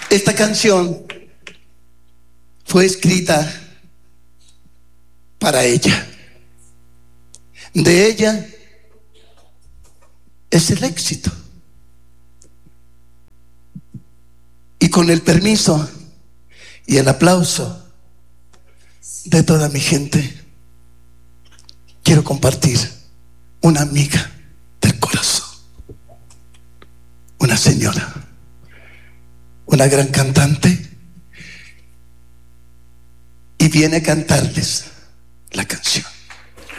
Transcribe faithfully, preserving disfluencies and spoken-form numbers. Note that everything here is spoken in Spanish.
Esta canción fue escrita para ella. De ella es el éxito. Y con el permiso y el aplauso de toda mi gente, quiero compartir una amiga del corazón, una señora, una gran cantante, y viene a cantarles la canción.